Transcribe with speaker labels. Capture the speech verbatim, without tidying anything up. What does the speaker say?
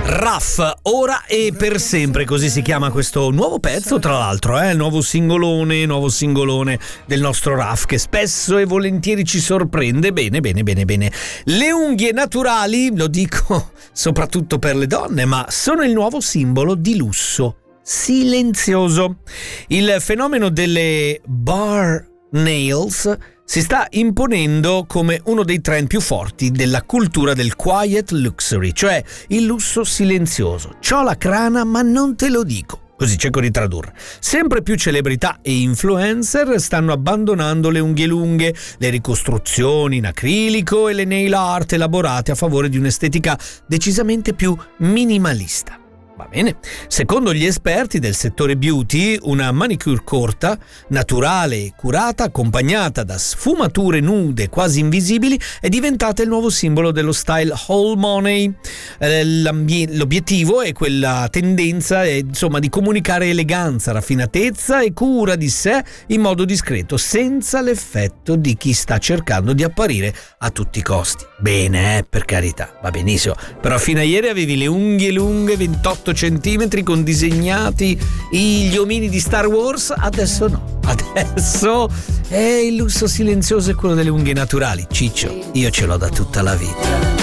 Speaker 1: Raf, ora e per sempre, così si chiama questo nuovo pezzo, tra l'altro, eh, il nuovo singolone, nuovo singolone del nostro Raf, che spesso e volentieri ci sorprende. Bene, bene, bene, bene. Le unghie naturali, lo dico soprattutto per le donne, ma sono il nuovo simbolo di lusso silenzioso. Il fenomeno delle bar nails si sta imponendo come uno dei trend più forti della cultura del quiet luxury, cioè il lusso silenzioso. C'ho la crana ma non te lo dico. Così cerco di tradurre. Sempre più celebrità e influencer stanno abbandonando le unghie lunghe, le ricostruzioni in acrilico e le nail art elaborate a favore di un'estetica decisamente più minimalista. Va bene. Secondo gli esperti del settore beauty, una manicure corta, naturale e curata, accompagnata da sfumature nude quasi invisibili, è diventata il nuovo simbolo dello style whole money. Eh, l'obiettivo è quella tendenza, è, insomma, di comunicare eleganza, raffinatezza e cura di sé in modo discreto, senza l'effetto di chi sta cercando di apparire a tutti i costi. Bene, eh, per carità, va benissimo. Però fino a ieri avevi le unghie lunghe, ventotto centimetri, con disegnati gli omini di Star Wars. Adesso no, adesso è il lusso silenzioso e quello delle unghie naturali. Ciccio, io ce l'ho da tutta la vita.